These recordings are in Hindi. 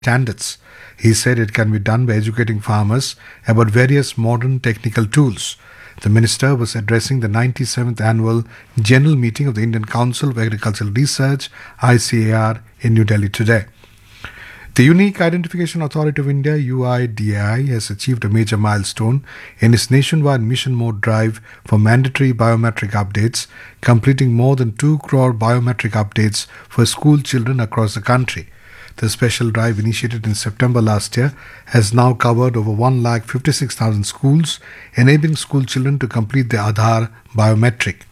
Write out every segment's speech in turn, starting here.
standards. He said it can be done by educating farmers about various modern technical tools. The minister was addressing the 97th annual General Meeting of the Indian Council of Agricultural Research, ICAR, in New Delhi today. The Unique Identification Authority of India, UIDAI, has achieved a major milestone in its nationwide mission mode drive for mandatory biometric updates, completing more than 2 crore biometric updates for school children across the country. The special drive, initiated in September last year, has now covered over 156,000 schools, enabling school children to complete their Aadhaar biometric.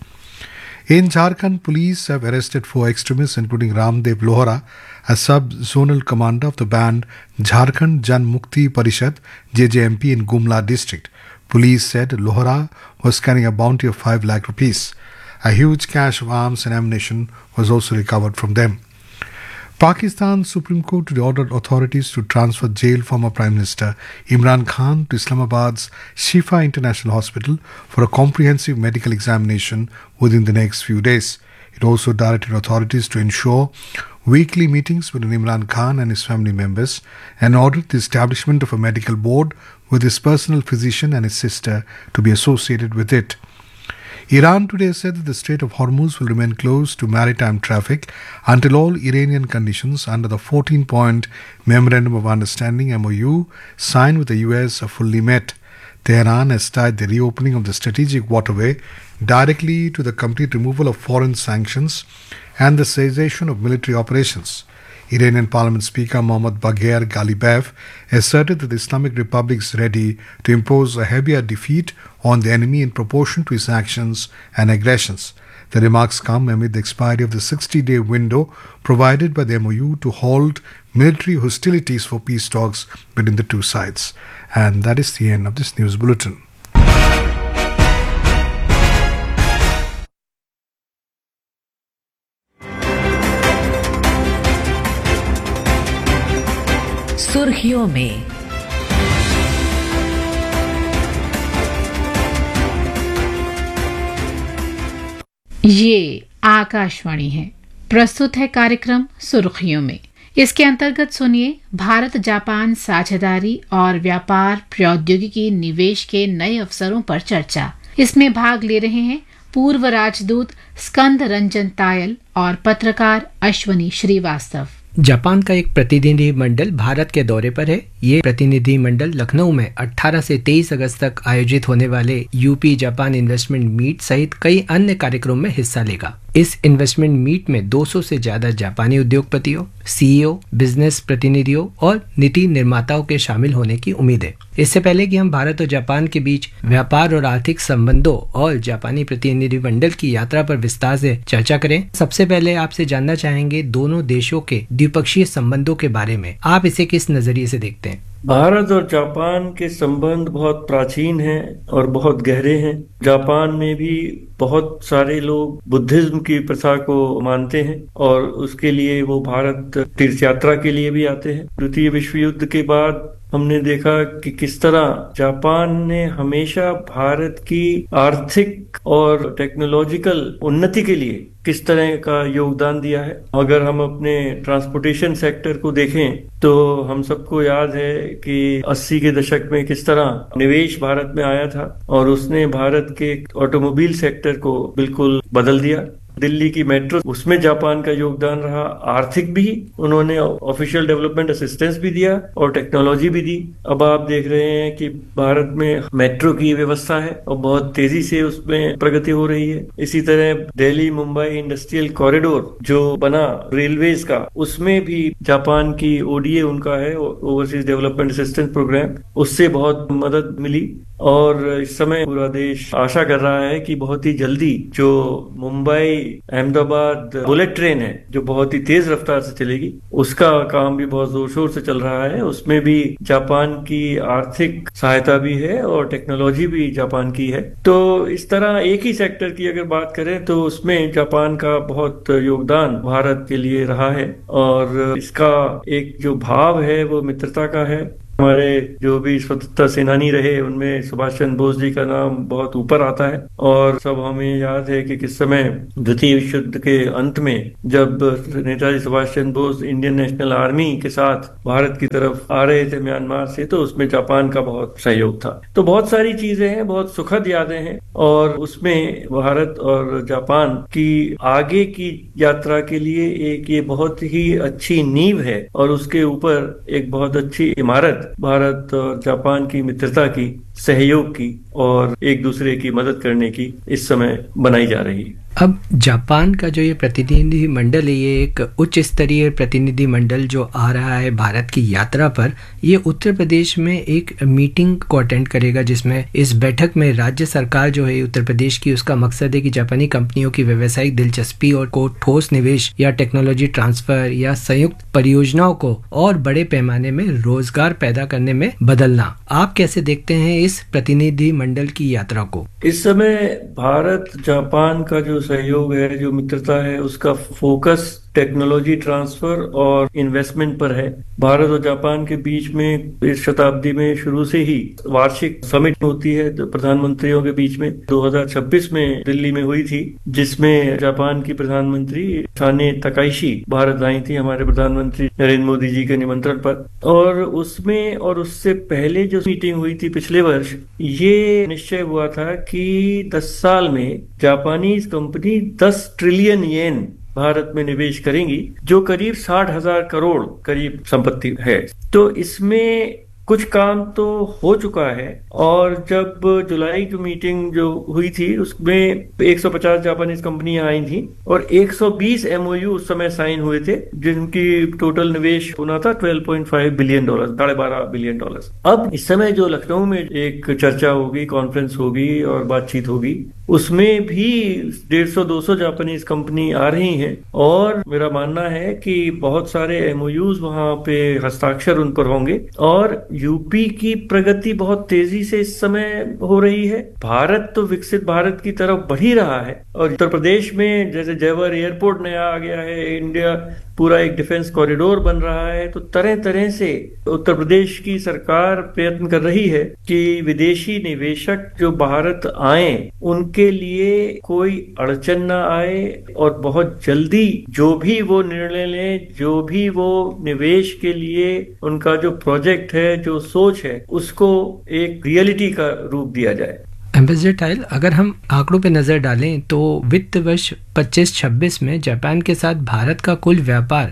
In Jharkhand, police have arrested 4 extremists, including Ramdev Lohra, a sub-zonal commander of the band Jharkhand Jan Mukti Parishad JJMP in Gumla district. Police said Lohra was carrying a bounty of 5 lakh rupees. A huge cache of arms and ammunition was also recovered from them. Pakistan's Supreme Court ordered authorities to transfer jailed former Prime Minister Imran Khan to Islamabad's Shifa International Hospital for a comprehensive medical examination within the next few days. It also directed authorities to ensure weekly meetings between Imran Khan and his family members and ordered the establishment of a medical board with his personal physician and his sister to be associated with it. Iran today said that the Strait of Hormuz will remain closed to maritime traffic until all Iranian conditions under the 14-point Memorandum of Understanding MOU signed with the US are fully met. Tehran has tied the reopening of the strategic waterway directly to the complete removal of foreign sanctions and the cessation of military operations. Iranian Parliament Speaker Mohammad Bagher Ghalibaf asserted that the Islamic Republic is ready to impose a heavier defeat on the enemy in proportion to its actions and aggressions. The remarks come amid the expiry of the 60-day window provided by the MOU to halt military hostilities for peace talks between the two sides. And that is the end of this news bulletin. सुर्खियों में ये आकाशवाणी है। प्रस्तुत है कार्यक्रम सुर्खियों में। इसके अंतर्गत सुनिए भारत जापान साझेदारी और व्यापार प्रौद्योगिकी निवेश के नए अवसरों पर चर्चा। इसमें भाग ले रहे हैं पूर्व राजदूत स्कंद रंजन तायल और पत्रकार अश्वनी श्रीवास्तव। जापान का एक प्रतिनिधि मंडल भारत के दौरे पर है। ये प्रतिनिधि मंडल लखनऊ में 18 से 23 अगस्त तक आयोजित होने वाले यूपी जापान इन्वेस्टमेंट मीट सहित कई अन्य कार्यक्रमों में हिस्सा लेगा। इस इन्वेस्टमेंट मीट में 200 से ज्यादा जापानी उद्योगपतियों, सीईओ, बिजनेस प्रतिनिधियों और नीति निर्माताओं के शामिल होने की उम्मीद है। इससे पहले कि हम भारत और जापान के बीच व्यापार और आर्थिक संबंधों और जापानी प्रतिनिधि मंडल की यात्रा पर विस्तार से चर्चा करें, सबसे पहले आपसे जानना चाहेंगे दोनों देशों के द्विपक्षीय संबंधों के बारे में। आप इसे किस नजरिए से देखते हैं? भारत और जापान के संबंध बहुत प्राचीन हैं और बहुत गहरे हैं। जापान में भी बहुत सारे लोग बुद्धिज्म की प्रथा को मानते हैं और उसके लिए वो भारत तीर्थ यात्रा के लिए भी आते हैं। द्वितीय विश्व युद्ध के बाद हमने देखा कि किस तरह जापान ने हमेशा भारत की आर्थिक और टेक्नोलॉजिकल उन्नति के लिए किस तरह का योगदान दिया है। अगर हम अपने ट्रांसपोर्टेशन सेक्टर को देखें तो हम सबको याद है कि 80 के दशक में किस तरह निवेश भारत में आया था और उसने भारत के ऑटोमोबाइल सेक्टर को बिल्कुल बदल दिया। दिल्ली की मेट्रो, उसमें जापान का योगदान रहा। आर्थिक भी उन्होंने ऑफिशियल डेवलपमेंट असिस्टेंस भी दिया और टेक्नोलॉजी भी दी। अब आप देख रहे हैं कि भारत में मेट्रो की व्यवस्था है और बहुत तेजी से उसमें प्रगति हो रही है। इसी तरह दिल्ली मुंबई इंडस्ट्रियल कॉरिडोर जो बना रेलवेज का, उसमें भी जापान की ओडीए उनका है, ओवरसीज डेवलपमेंट असिस्टेंस प्रोग्राम, उससे बहुत मदद मिली। और इस समय पूरा देश आशा कर रहा है कि बहुत ही जल्दी जो मुंबई अहमदाबाद बुलेट ट्रेन है जो बहुत ही तेज रफ्तार से चलेगी, उसका काम भी बहुत जोर शोर से चल रहा है। उसमें भी जापान की आर्थिक सहायता भी है और टेक्नोलॉजी भी जापान की है। तो इस तरह एक ही सेक्टर की अगर बात करें तो उसमें जापान का बहुत योगदान भारत के लिए रहा है और इसका एक जो भाव है वो मित्रता का है। हमारे जो भी स्वतंत्रता सेनानी रहे उनमें सुभाष चंद्र बोस जी का नाम बहुत ऊपर आता है। और सब हमें याद है कि किस समय द्वितीय विश्व युद्ध के अंत में जब Netaji Subhash Chandra Bose Indian national army के साथ भारत की तरफ आ रहे थे म्यांमार से, तो उसमें जापान का बहुत सहयोग था। तो बहुत सारी चीजें हैं, बहुत सुखद यादें हैं, और उसमें भारत और जापान की आगे की यात्रा के लिए एक ये बहुत ही अच्छी नींव है, और उसके ऊपर एक बहुत अच्छी इमारत भारत और जापान की मित्रता की, सहयोग की और एक दूसरे की मदद करने की इस समय बनाई जा रही है। अब जापान का जो ये प्रतिनिधि मंडल है, ये एक उच्च स्तरीय प्रतिनिधि मंडल जो आ रहा है भारत की यात्रा पर, ये उत्तर प्रदेश में एक मीटिंग को अटेंड करेगा, जिसमें इस बैठक में राज्य सरकार जो है उत्तर प्रदेश की, उसका मकसद है कि जापानी कंपनियों की व्यावसायिक दिलचस्पी और को ठोस निवेश या टेक्नोलॉजी ट्रांसफर या संयुक्त परियोजनाओं को और बड़े पैमाने में रोजगार पैदा करने में बदलना। आप कैसे देखते हैं इस प्रतिनिधि मंडल की यात्रा को? इस समय भारत जापान का जो सहयोग है, जो मित्रता है, उसका फोकस टेक्नोलॉजी ट्रांसफर और इन्वेस्टमेंट पर है। भारत और जापान के बीच में इस शताब्दी में शुरू से ही वार्षिक समिट होती है प्रधानमंत्रियों के बीच में। 2026 में दिल्ली में हुई थी, जिसमें जापान की प्रधानमंत्री साने तकाइशी भारत आई थी हमारे प्रधानमंत्री नरेंद्र मोदी जी के निमंत्रण पर। और उसमें और उससे पहले जो मीटिंग हुई थी पिछले वर्ष, ये निश्चय हुआ था कि 10 साल में जापानीज कंपनी 10 ट्रिलियन येन भारत में निवेश करेंगी, जो करीब 60,000 करोड़ करीब संपत्ति है। तो इसमें कुछ काम तो हो चुका है, और जब जुलाई की मीटिंग जो हुई थी उसमें 150 जापानीज कंपनियां आई थी और 120 MOU उस समय साइन हुए थे, जिनकी टोटल निवेश होना था $12.5 बिलियन, $12.5 बिलियन। अब इस समय जो लखनऊ में एक चर्चा होगी, कॉन्फ्रेंस होगी और बातचीत होगी, उसमें भी 150-200 जापानीज कंपनी आ रही हैं, और मेरा मानना है कि बहुत सारे MOUs वहां पे हस्ताक्षर उन पर होंगे, और यूपी की प्रगति बहुत तेजी से इस समय हो रही है। भारत तो विकसित भारत की तरफ बढ़ ही रहा है, और उत्तर प्रदेश में जैसे जयवर एयरपोर्ट नया आ गया है, इंडिया पूरा एक डिफेंस कॉरिडोर बन रहा है, तो तरह तरह से उत्तर प्रदेश की सरकार प्रयत्न कर रही है कि विदेशी निवेशक जो भारत आए उनके लिए कोई अड़चन ना आए, और बहुत जल्दी जो भी वो निर्णय लें, जो भी वो निवेश के लिए उनका जो प्रोजेक्ट है, जो सोच है, उसको एक रियलिटी का रूप दिया जाए। एम्बेसडर टाइल, अगर हम आंकड़ों पे नजर डालें तो वित्त वर्ष 25-26 में जापान के साथ भारत का कुल व्यापार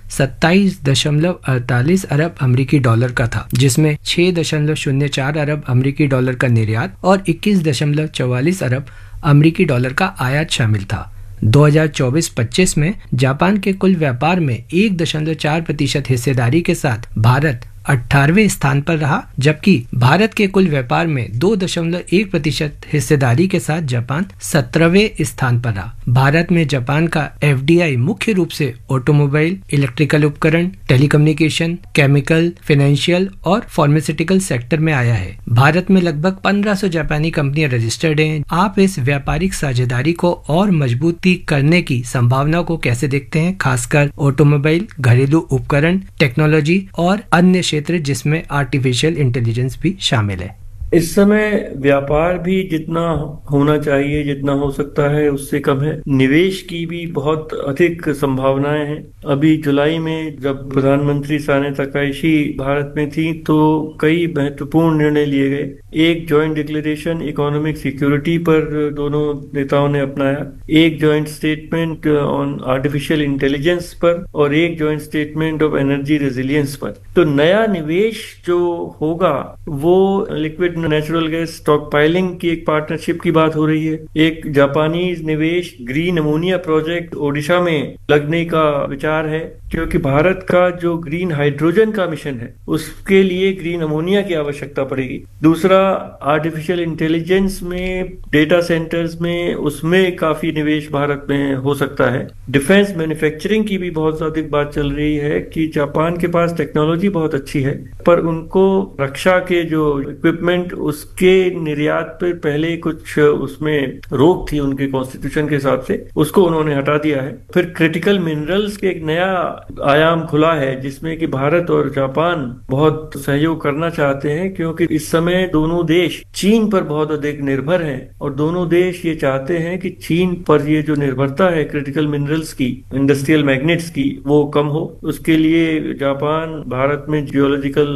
27.48 अरब अमेरिकी डॉलर का था, जिसमें 6.04 अरब अमेरिकी डॉलर का निर्यात और 21.44 अरब अमेरिकी डॉलर का आयात शामिल था। 2024-25 में जापान के कुल व्यापार में 1.4% हिस्सेदारी के साथ भारत 18वें स्थान पर रहा, जबकि भारत के कुल व्यापार में 2.1% हिस्सेदारी के साथ जापान 17वें स्थान पर रहा। भारत में जापान का FDI मुख्य रूप से ऑटोमोबाइल, इलेक्ट्रिकल उपकरण, टेलीकम्युनिकेशन, केमिकल, फाइनेंशियल और फार्मास्यूटिकल सेक्टर में आया है। भारत में लगभग 1500 जापानी कंपनियां रजिस्टर्ड हैं। आप इस व्यापारिक साझेदारी को और मजबूती करने की संभावनाओं को कैसे देखते हैं, खासकर ऑटोमोबाइल, घरेलू उपकरण, टेक्नोलॉजी और अन्य क्षेत्र जिसमें आर्टिफिशियल इंटेलिजेंस भी शामिल है? इस समय व्यापार भी जितना होना चाहिए, जितना हो सकता है, उससे कम है। निवेश की भी बहुत अधिक संभावनाएं हैं। अभी जुलाई में जब प्रधानमंत्री साने तकाइशी भारत में थी, तो कई महत्वपूर्ण निर्णय लिए गए। एक जॉइंट डिक्लेरेशन इकोनॉमिक सिक्योरिटी पर दोनों नेताओं ने अपनाया, एक joint statement on artificial intelligence पर, और एक joint statement of energy resilience पर। तो नया निवेश जो होगा वो liquid natural gas stock piling की एक पार्टनरशिप की बात हो रही है। एक जापानीज निवेश ग्रीन अमोनिया प्रोजेक्ट ओडिशा में लगने का विचार है, क्योंकि भारत का जो ग्रीन हाइड्रोजन का मिशन है उसके लिए ग्रीन अमोनिया की आवश्यकता पड़ेगी। दूसरा, आर्टिफिशियल इंटेलिजेंस में, डेटा सेंटर्स में, उसमें काफी निवेश भारत में हो सकता है। डिफेंस मैन्युफैक्चरिंग की भी बहुत अधिक बात चल रही है कि जापान के पास टेक्नोलॉजी बहुत अच्छी है, पर उनको रक्षा के जो इक्विपमेंट एग्रीमेंट, उसके निर्यात पे पहले कुछ उसमें रोक थी उनके कॉन्स्टिट्यूशन के हिसाब से, उसको उन्होंने हटा दिया है। फिर क्रिटिकल मिनरल्स के एक नया आयाम खुला है जिसमें कि भारत और जापान बहुत सहयोग करना चाहते हैं, क्योंकि इस समय दोनों देश चीन पर बहुत अधिक निर्भर हैं और दोनों देश ये चाहते हैं कि चीन पर ये जो निर्भरता है क्रिटिकल मिनरल्स की, इंडस्ट्रियल मैग्नेट्स की, वो कम हो। उसके लिए जापान भारत में जियोलॉजिकल